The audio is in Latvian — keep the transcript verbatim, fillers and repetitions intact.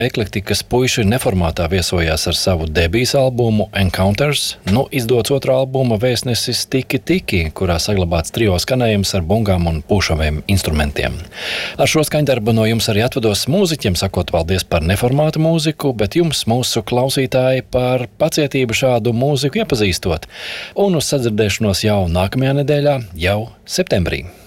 Eklektikas puiši neformātā viesojās ar savu debijas albumu Encounters, nu izdots otrā albuma Vēstnesis Tiki Tiki, kurā saglabāts trio skanējums ar bungām un pūšaviem instrumentiem. Ar šo skaņdarbu no jums arī atvados mūziķiem, sakot paldies par neformātu mūziku, bet jums, mūsu klausītāji, par pacietību šādu mūziku iepazīstot. Un uz sadzirdēšanos jau nākamajā nedēļā, jau septembrī.